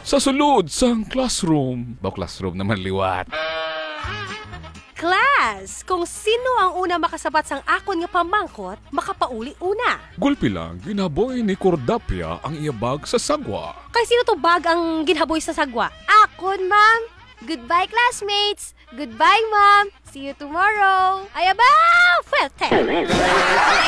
Sa sulod sang classroom. Classroom naman liwat. Class, kung sino ang una makasabat sang akon nga pamangkot, makapauli una. Gulpi lang, ginaboy ni Cordapia ang iyabag sa sagwa. Kay sino to bag ang ginhaboy sa sagwa? Akon, ma'am. Goodbye, classmates. Goodbye, ma'am. See you tomorrow. Ayabaw! Fuerte!